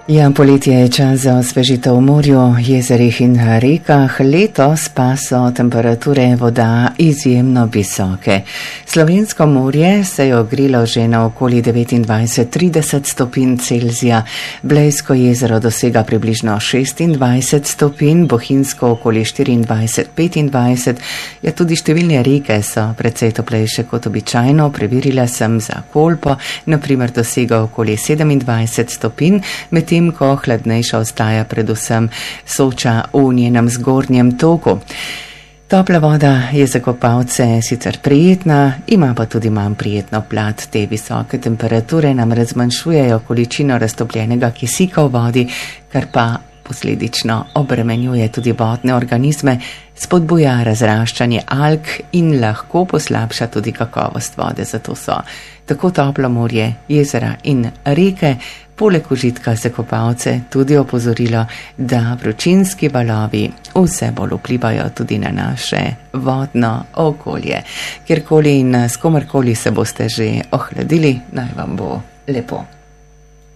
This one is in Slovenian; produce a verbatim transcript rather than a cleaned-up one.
Ja, poletje je čas za osvežitev v morju, jezerih in rekah. Letos pa so temperature voda izjemno visoke. Slovensko morje se je ogrelo že na okoli devetindvajset do trideset stopinj Celzija, Blejsko jezero dosega približno šestindvajset stopinj, Bohinjsko okoli štiriindvajset do petindvajset. Ja, tudi številne reke so precej toplejše kot običajno. Preverila sem za Kolpo, naprimer dosega okoli sedemindvajset stopinj, medtem ko hladnejša ostaja predvsem Soča v njenem zgornjem toku. Topla voda je za kopalce sicer prijetna, ima pa tudi manj prijetno plat. Te visoke temperature namreč zmanjšujejo količino raztopljenega kisika v vodi, kar pa posledično obremenjuje tudi vodne organizme, spodbuja razraščanje alg in lahko poslabša tudi kakovost vode. Zato so tako toplo morje, jezera in reke poleg užitka za kopalce tudi opozorilo, da vročinski valovi vse bolj vplivajo tudi na naše vodno okolje. Kjerkoli in s komerkoli se boste že ohladili, naj vam bo lepo.